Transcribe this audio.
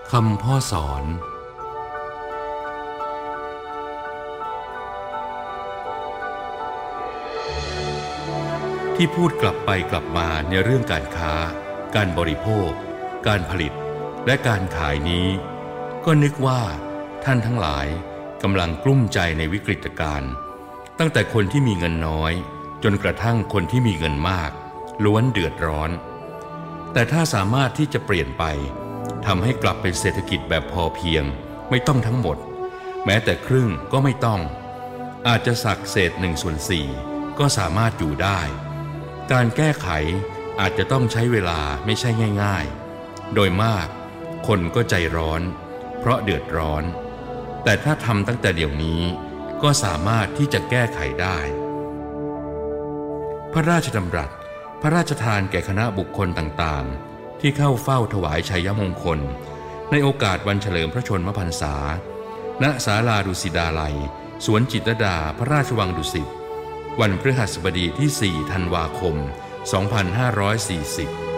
คำพ่อสอนที่พูดกลับไปกลับมาในเรื่องการค้าการบริโภคการผลิตและการขายนี้ก็นึกว่าท่านทั้งหลายกำลังกลุ้มใจในวิกฤตการณ์ตั้งแต่คนที่มีเงินน้อยจนกระทั่งคนที่มีเงินมากล้วนเดือดร้อนแต่ถ้าสามารถที่จะเปลี่ยนไปทำให้กลับเป็นเศรษฐกิจแบบพอเพียงไม่ต้องทั้งหมดแม้แต่ครึ่งก็ไม่ต้องอาจจะสักเศษ1/4ก็สามารถอยู่ได้การแก้ไขอาจจะต้องใช้เวลาไม่ใช่ง่ายๆโดยมากคนก็ใจร้อนเพราะเดือดร้อนแต่ถ้าทำตั้งแต่เดี๋ยวนี้ก็สามารถที่จะแก้ไขได้พระราชดำรัสพระราชทานแก่คณะบุคคลต่างๆที่เข้าเฝ้าถวายชัยมงคลในโอกาสวันเฉลิมพระชนมพรรษาณศาลาดุสิตาลัยสวนจิตรลดาพระราชวังดุสิตวันพฤหัสบดีที่ 4 ธันวาคม 2540